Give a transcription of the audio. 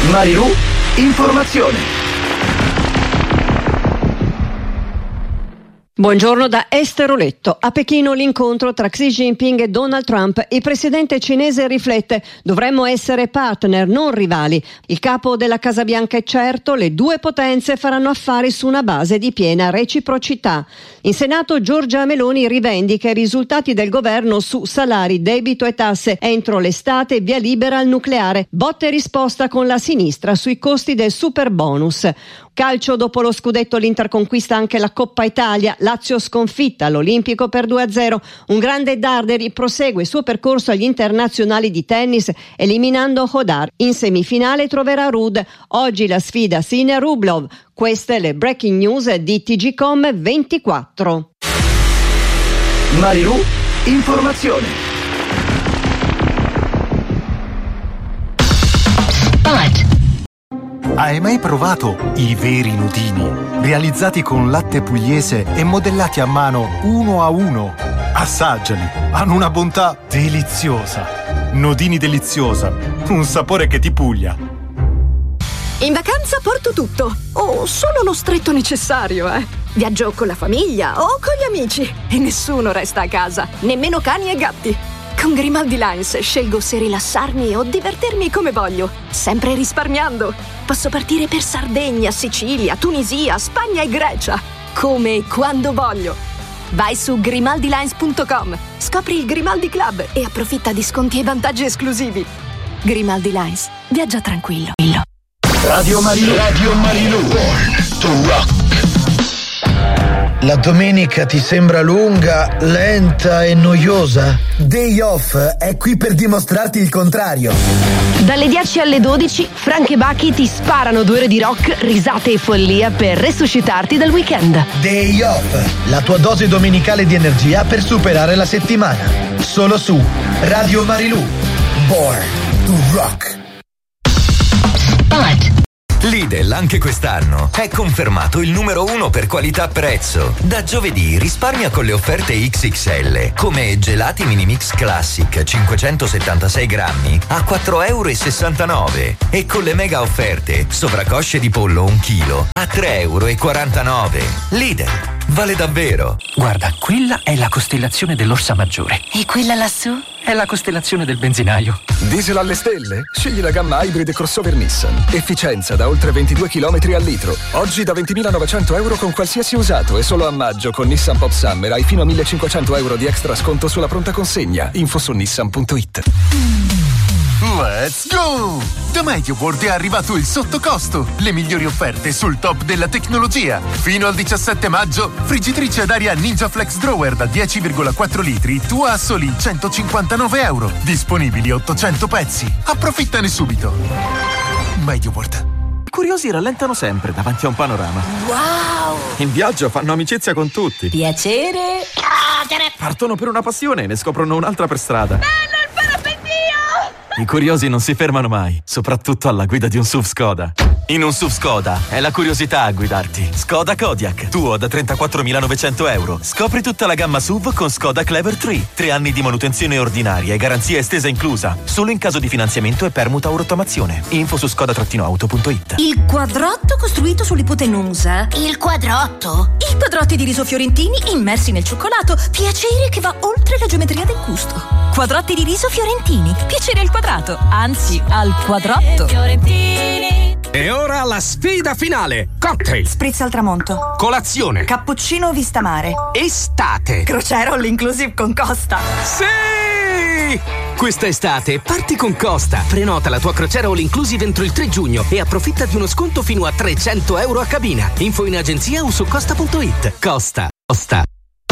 Marilù Informazione. Buongiorno da Esther Oletto. A Pechino l'incontro tra Xi Jinping e Donald Trump. Il presidente cinese riflette: dovremmo essere partner, non rivali. Il capo della Casa Bianca è certo: le due potenze faranno affari su una base di piena reciprocità. In Senato Giorgia Meloni rivendica i risultati del governo su salari, debito e tasse. Entro l'estate via libera al nucleare. Botta e risposta con la sinistra sui costi del super bonus. Calcio, dopo lo scudetto l'Inter conquista anche la Coppa Italia. Lazio sconfitta all'Olimpico per 2-0. Un grande Darderi prosegue il suo percorso agli internazionali di tennis eliminando Hodar. In semifinale troverà Ruud. Oggi la sfida Sinner-Rublev. Queste le breaking news di TGcom 24. Marilù Informazione. Hai mai provato i veri nudini? Realizzati con latte pugliese e modellati a mano uno a uno. Assaggiali, hanno una bontà deliziosa. Nudini deliziosa, un sapore che ti puglia. In vacanza porto tutto, o solo lo stretto necessario, Viaggio con la famiglia o con gli amici e nessuno resta a casa, nemmeno cani e gatti. Con Grimaldi Lines scelgo se rilassarmi o divertirmi come voglio, sempre risparmiando. Posso partire per Sardegna, Sicilia, Tunisia, Spagna e Grecia, come e quando voglio. Vai su grimaldilines.com, scopri il Grimaldi Club e approfitta di sconti e vantaggi esclusivi. Grimaldi Lines, viaggia tranquillo. Radio Marilù. Radio Marilù. Born to rock. La domenica ti sembra lunga, lenta e noiosa? Day Off è qui per dimostrarti il contrario. Dalle 10 alle 12, Frank e Bucky ti sparano 2 ore di rock, risate e follia per resuscitarti dal weekend. Day Off, la tua dose domenicale di energia per superare la settimana. Solo su Radio Marilù. Born to rock. Lidl anche quest'anno è confermato il numero 1 per qualità-prezzo. Da giovedì risparmia con le offerte XXL, come gelati mini mix classic 576 grammi a 4,69 € e con le mega offerte sovracosce di pollo 1 chilo a 3,49 €. Lidl, vale davvero. Guarda, quella è la costellazione dell'Orsa Maggiore. E quella lassù? È la costellazione del benzinaio. Diesel alle stelle? Scegli la gamma Hybrid crossover Nissan. Efficienza da oltre 22 km al litro. Oggi da 20.900 € con qualsiasi usato e solo a maggio con Nissan Pop Summer hai fino a 1.500 € di extra sconto sulla pronta consegna. Info su nissan.it. Let's go! Da MediaWorld è arrivato il sottocosto, le migliori offerte sul top della tecnologia. Fino al 17 maggio, friggitrice ad aria Ninja Flex Drawer da 10,4 litri, tua a soli 159 €. Disponibili 800 pezzi. Approfittane subito. MediaWorld. I curiosi rallentano sempre davanti a un panorama. Wow! In viaggio fanno amicizia con tutti. Piacere. Partono per una passione e ne scoprono un'altra per strada. Bello il parapendio! I curiosi non si fermano mai, soprattutto alla guida di un SUV Skoda. In un SUV Skoda è la curiosità a guidarti. Skoda Kodiaq, tuo da 34.900 €. Scopri tutta la gamma SUV con Skoda Clever 3. 3 anni di manutenzione ordinaria e garanzia estesa inclusa. Solo in caso di finanziamento e permuta o rottamazione. Info su skoda-auto.it. Il quadrotto costruito sull'ipotenusa. Il quadrotto? I quadrotti di riso fiorentini immersi nel cioccolato. Piacere che va oltre la geometria del gusto. Quadrotti di riso fiorentini. Piacere al quadrato, anzi al quadrotto. E ora la sfida finale. Cocktail. Spritz al tramonto. Colazione. Cappuccino vista mare. Estate. Crociera all inclusive con Costa. Sì! Questa estate parti con Costa. Prenota la tua crociera all inclusive entro il 3 giugno e approfitta di uno sconto fino a 300 € a cabina. Info in agenzia o su costa.it. Costa.